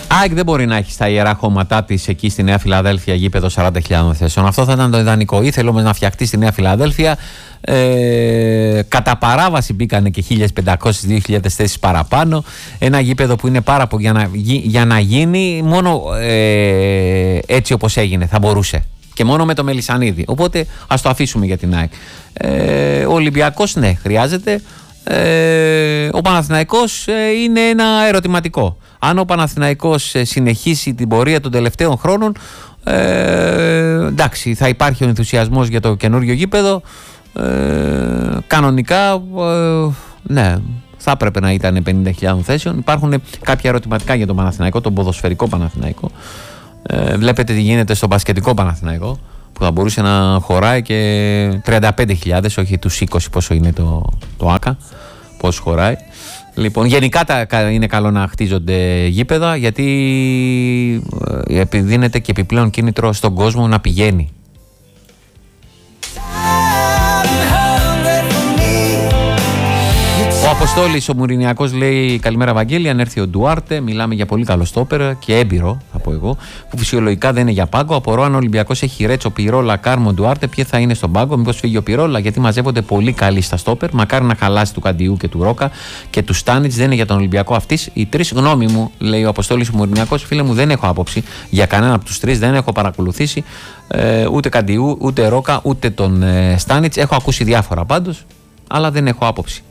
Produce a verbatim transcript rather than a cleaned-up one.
ΑΕΚ δεν μπορεί να έχει στα ιερά χώματά τη εκεί στη Νέα Φιλαδέλφια γήπεδο σαράντα χιλιάδων θέσεων. Αυτό θα ήταν το ιδανικό. Ήθελε όμως να φτιαχτεί στη Νέα Φιλαδέλφια. Ε, κατά παράβαση μπήκανε και χίλιες πεντακόσιες με δύο χιλιάδες θέσεις παραπάνω. Ένα γήπεδο που είναι πάρα πολύ για να, για να γίνει μόνο ε, έτσι όπως έγινε. Θα μπορούσε. Και μόνο με το Μελισσανίδη. Οπότε ας το αφήσουμε για την ΑΕΚ. Ε, ο Ολυμπιακός, ναι, χρειάζεται. Ε, ο Παναθηναϊκός ε, είναι ένα ερωτηματικό. Αν ο Παναθηναϊκός ε, συνεχίσει την πορεία των τελευταίων χρόνων, ε, εντάξει, θα υπάρχει ο ενθουσιασμός για το καινούριο γήπεδο. Ε, κανονικά, ε, ναι, θα έπρεπε να ήταν πενήντα χιλιάδων θέσεων. Υπάρχουν κάποια ερωτηματικά για τον Παναθηναϊκό, τον ποδοσφαιρικό Παναθηναϊκό. Ε, βλέπετε τι γίνεται στο μπασκετικό Παναθηναϊκό, που θα μπορούσε να χωράει και τριάντα πέντε χιλιάδες, όχι τους είκοσι πόσο είναι το, το ΆΚΑ, πόσο χωράει. Λοιπόν, γενικά τα, είναι καλό να χτίζονται γήπεδα, γιατί ε, δίνεται και επιπλέον κίνητρο στον κόσμο να πηγαίνει. Ο Αποστόλης ο Μουρινιακός λέει: καλημέρα Βαγγέλη, αν έρθει ο Ντουάρτε, μιλάμε για πολύ καλό στόπερ και έμπειρο, θα πω εγώ, που φυσιολογικά δεν είναι για πάγκο. Απορώ αν ο Ολυμπιακός έχει Ρέτσο, Πιρόλα, Κάρμο, Ντουάρτε, ποιο θα είναι στον πάγκο. Μήπως φύγει ο Πιρόλα, γιατί μαζεύονται πολύ καλοί στα στόπερ. Μακάρι να χαλάσει του Καντιού και του Ρόκα και του Στάνιτς. Δεν είναι για τον Ολυμπιακό αυτής οι τρεις. Γνώμη μου, λέει ο Αποστόλης ο Μουρινιακός, φίλε μου, δεν έχω άποψη για κανένα από τους τρεις, δεν έχω παρακολουθήσει ε, ούτε Καντιού, ούτε Ρόκα, ούτε τον ε, Στάνιτς. Έχω ακούσει διάφορα πάντως, αλλά δεν έχω άποψη.